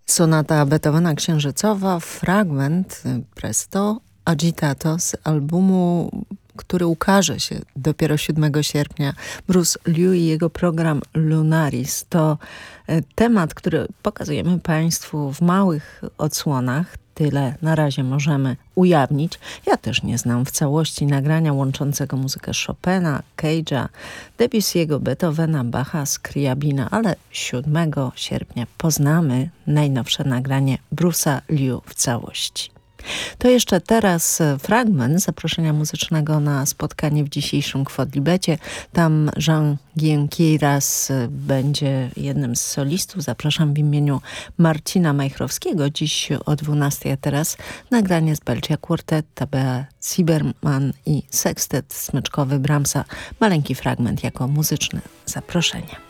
Sonata Beethovena księżycowa, fragment Presto Agitato z albumu, który ukaże się dopiero 7 sierpnia. Bruce Liu i jego program Lunaris to temat, który pokazujemy Państwu w małych odsłonach. Tyle na razie możemy ujawnić. Ja też nie znam w całości nagrania łączącego muzykę Chopina, Cage'a, Debussy'ego, Beethovena, Bacha, Scriabina, ale 7 sierpnia poznamy najnowsze nagranie Bruce'a Liu w całości. To jeszcze teraz fragment zaproszenia muzycznego na spotkanie w dzisiejszym Quodlibecie. Tam Jean Gienkiras będzie jednym z solistów. Zapraszam w imieniu Marcina Majchrowskiego. Dziś o 12, a teraz nagranie z Belgia Quartet, Tabea Zimmerman i sekstet smyczkowy Brahmsa. Maleńki fragment jako muzyczne zaproszenie.